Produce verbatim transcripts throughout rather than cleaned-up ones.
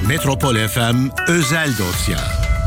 Metropol F M Özel Dosya.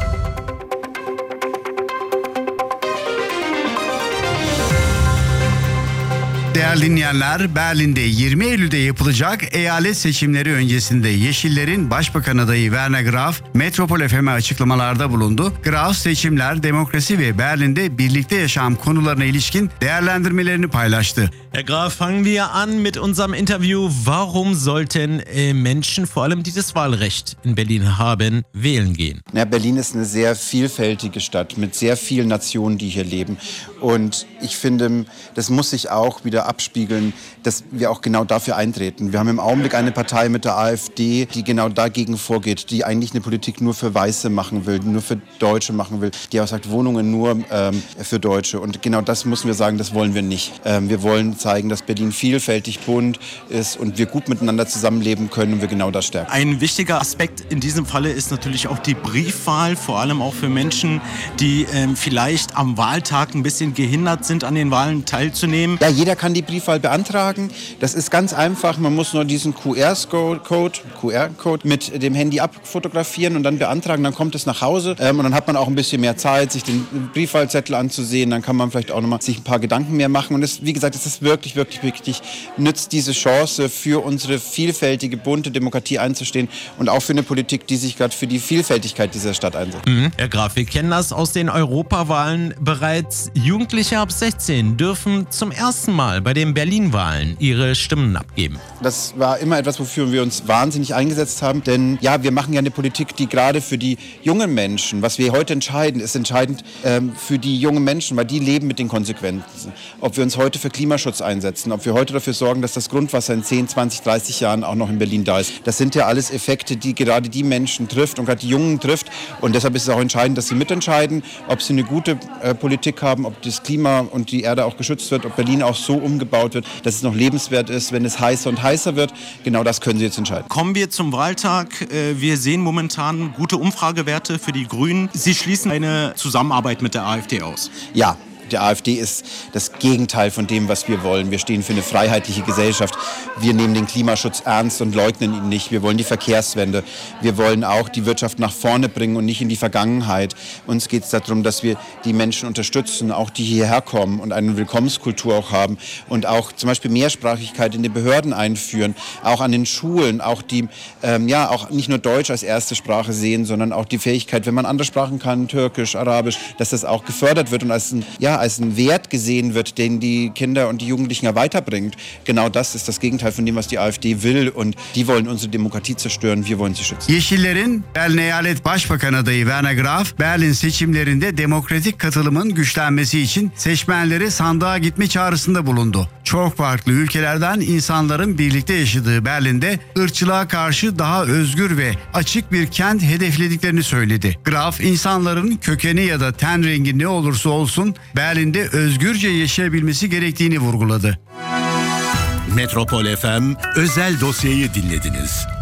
Değerli dinleyenler, Berlin'de yirmi Eylül'de yapılacak eyalet seçimleri öncesinde Yeşillerin Başbakan adayı Werner Graf, Metropol F M'e açıklamalarda bulundu. Graf, seçimler, demokrasi ve Berlin'de birlikte yaşam konularına ilişkin değerlendirmelerini paylaştı. Herr Graf, fangen wir an mit unserem Interview. Warum sollten äh, Menschen, vor allem die das Wahlrecht in Berlin haben, wählen gehen? Ja, Berlin ist eine sehr vielfältige Stadt mit sehr vielen Nationen, die hier leben. Und ich finde, das muss sich auch wieder abspiegeln, dass wir auch genau dafür eintreten. Wir haben im Augenblick eine Partei mit der AfD, die genau dagegen vorgeht, die eigentlich eine Politik nur für Weiße machen will, nur für Deutsche machen will, die auch sagt, Wohnungen nur ähm, für Deutsche. Und genau das müssen wir sagen, das wollen wir nicht. Ähm, wir wollen zeigen, dass Berlin vielfältig, bunt ist und wir gut miteinander zusammenleben können und wir genau das stärken. Ein wichtiger Aspekt in diesem Falle ist natürlich auch die Briefwahl, vor allem auch für Menschen, die ähm, vielleicht am Wahltag ein bisschen gehindert sind, an den Wahlen teilzunehmen. Ja, jeder kann die Briefwahl beantragen. Das ist ganz einfach. Man muss nur diesen Q R-Code Q R-Code mit dem Handy abfotografieren und dann beantragen. Dann kommt es nach Hause ähm, und dann hat man auch ein bisschen mehr Zeit, sich den Briefwahlzettel anzusehen. Dann kann man vielleicht auch nochmal sich ein paar Gedanken mehr machen. Und es, wie gesagt, es ist wirklich, wirklich wichtig, nützt diese Chance für unsere vielfältige, bunte Demokratie einzustehen und auch für eine Politik, die sich gerade für die Vielfältigkeit dieser Stadt einsetzt. Mhm. Herr Graf, wir kennen das aus den Europawahlen bereits. Jugendliche ab sechzehn dürfen zum ersten Mal bei den Berlin-Wahlen ihre Stimmen abgeben. Das war immer etwas, wofür wir uns wahnsinnig eingesetzt haben, denn ja, wir machen ja eine Politik, die gerade für die jungen Menschen, was wir heute entscheiden, ist entscheidend ähm, für die jungen Menschen, weil die leben mit den Konsequenzen. Ob wir uns heute für Klimaschutz einsetzen, ob wir heute dafür sorgen, dass das Grundwasser in zehn, zwanzig, dreißig Jahren auch noch in Berlin da ist. Das sind ja alles Effekte, die gerade die Menschen trifft und gerade die Jungen trifft. Und deshalb ist es auch entscheidend, dass sie mitentscheiden, ob sie eine gute äh, Politik haben, ob das Klima und die Erde auch geschützt wird, ob Berlin auch so umgebaut wird, dass es noch lebenswert ist, wenn es heißer und heißer wird. Genau das können Sie jetzt entscheiden. Kommen wir zum Wahltag. Wir sehen momentan gute Umfragewerte für die Grünen. Sie schließen eine Zusammenarbeit mit der AfD aus. Ja. Die AfD ist das Gegenteil von dem, was wir wollen. Wir stehen für eine freiheitliche Gesellschaft. Wir nehmen den Klimaschutz ernst und leugnen ihn nicht. Wir wollen die Verkehrswende. Wir wollen auch die Wirtschaft nach vorne bringen und nicht in die Vergangenheit. Uns geht es darum, dass wir die Menschen unterstützen, auch die hierher kommen und eine Willkommenskultur auch haben und auch zum Beispiel Mehrsprachigkeit in den Behörden einführen, auch an den Schulen, auch die, ähm, ja, auch nicht nur Deutsch als erste Sprache sehen, sondern auch die Fähigkeit, wenn man andere Sprachen kann, Türkisch, Arabisch, dass das auch gefördert wird und als ein, ja, als ein Wert gesehen wird, den die Kinder und die Jugendlichen ja weiterbringt. Genau das ist das Gegenteil von dem, was die AfD will und die wollen unsere Demokratie zerstören, wir wollen sie schützen. Yeşillerin Berlin Eyalet Başbakan adayı Werner Graf, Berlin seçimlerinde demokratik katılımın güçlenmesi için seçmenleri sandığa gitme çağrısında bulundu. Çok farklı ülkelerden insanların birlikte yaşadığı Berlin'de ırkçılığa karşı daha özgür ve açık bir kent hedeflediklerini söyledi. Graf, insanların kökeni ya da ten rengi ne olursa olsun Berlin'de özgürce yaşayabilmesi gerektiğini vurguladı. Metropol F M Özel Dosya'yı dinlediniz.